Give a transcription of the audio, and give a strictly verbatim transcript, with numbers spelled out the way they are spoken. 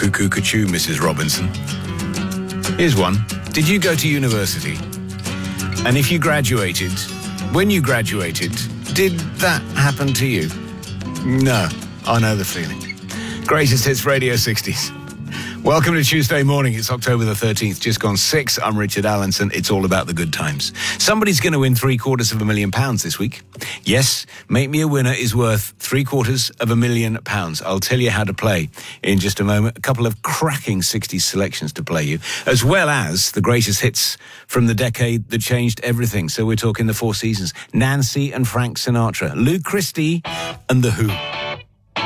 Cuckoo Cuckoo, Missus Robinson. Here's one. Did you go to university? And if you graduated, when you graduated, did that happen to you? No, I know the feeling. Greatest Hits Radio sixties. Welcome to Tuesday morning. It's October the thirteenth, just gone six. I'm Richard Allenson. It's all about the good times. Somebody's going to win three quarters of a million pounds this week. Yes, Make Me a Winner is worth three quarters of a million pounds. I'll tell you how to play in just a moment. A couple of cracking sixties selections to play you, as well as the greatest hits from the decade that changed everything. So we're talking the Four Seasons, Nancy and Frank Sinatra, Lou Christie and The Who.